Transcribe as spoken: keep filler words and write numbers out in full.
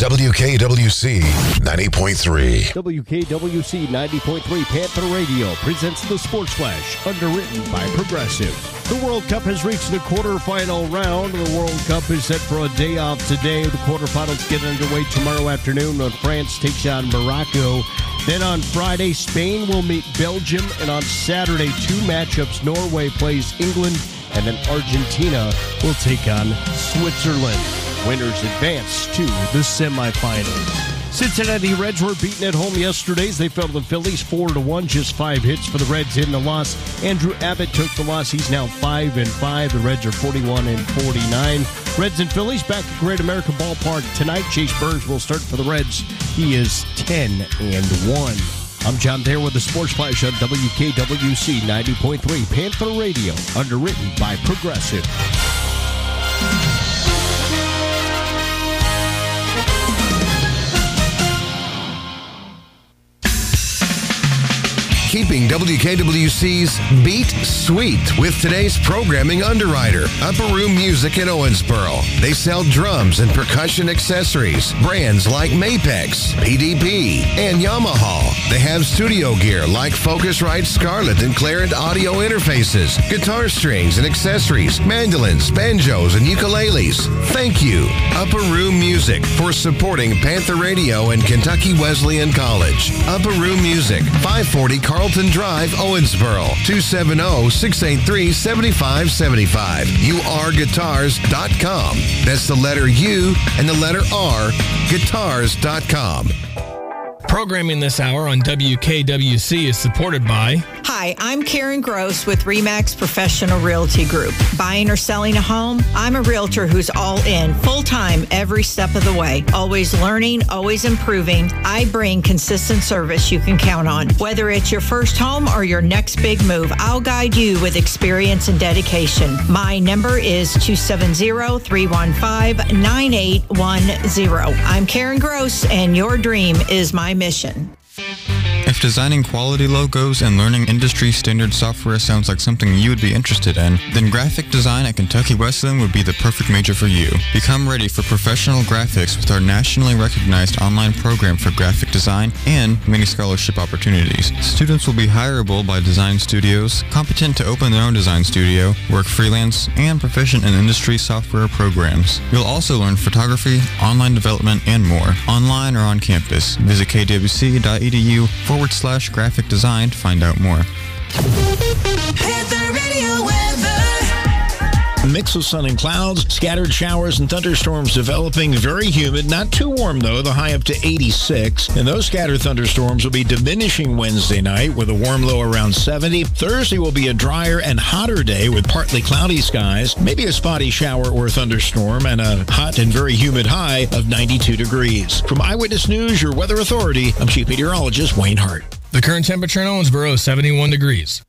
W K W C ninety point three. W K W C ninety point three Panther Radio presents the Sports Flash, underwritten by Progressive. The World Cup has reached the quarterfinal round. The World Cup is set for a day off today. The quarterfinals get underway tomorrow afternoon when France takes on Morocco. Then on Friday, Spain will meet Belgium. And on Saturday, two matchups. Norway plays England, and then Argentina will take on Switzerland. Winners advance to the semifinals. Cincinnati Reds were beaten at home yesterday as they fell to the Phillies four to one. Just five hits for the Reds in the loss. Andrew Abbott took the loss. He's now five and five. The Reds are forty-one and forty-nine. Reds and Phillies back at Great American Ballpark tonight. Chase Burns will start for the Reds. He is ten and one. I'm John Thayer with the Sports Flash on W K W C ninety point three Panther Radio, underwritten by Progressive. Keeping W K W C's Beat Sweet with today's programming underwriter, Upper Room Music in Owensboro. They sell drums and percussion accessories, brands like Mapex, P D P, and Yamaha. They have studio gear like Focusrite Scarlett and Clarent audio interfaces, guitar strings and accessories, mandolins, banjos, and ukuleles. Thank you, Upper Room Music, for supporting Panther Radio and Kentucky Wesleyan College. Upper Room Music, five forty Carlton Drive, Owensboro, two seven zero, six eight three, seven five seven five. U R guitars dot com. That's the letter U and the letter R, guitars dot com. Programming this hour on W K W C is supported by... Hi, I'm Karen Gross with RE/MAX Professional Realty Group. Buying or selling a home? I'm a realtor who's all in, full-time, every step of the way. Always learning, always improving. I bring consistent service you can count on. Whether it's your first home or your next big move, I'll guide you with experience and dedication. My number is two seven zero, three one five, nine eight one zero. I'm Karen Gross, and your dream is my mission. If designing quality logos and learning industry standard software sounds like something you would be interested in, then graphic design at Kentucky Wesleyan would be the perfect major for you. Become ready for professional graphics with our nationally recognized online program for graphic design and many scholarship opportunities. Students will be hireable by design studios, competent to open their own design studio, work freelance, and proficient in industry software programs. You'll also learn photography, online development, and more, online or on campus. Visit k w c dot e d u forward slash graphic design to find out more. Panther Radio weather. Mix of sun and clouds, scattered showers and thunderstorms developing. Very humid, not too warm though, the high up to eighty-six. And those scattered thunderstorms will be diminishing Wednesday night with a warm low around seventy. Thursday will be a drier and hotter day with partly cloudy skies, maybe a spotty shower or thunderstorm, and a hot and very humid high of ninety-two degrees. From Eyewitness News, your weather authority, I'm Chief Meteorologist Wayne Hart. The current temperature in Owensboro is seventy-one degrees.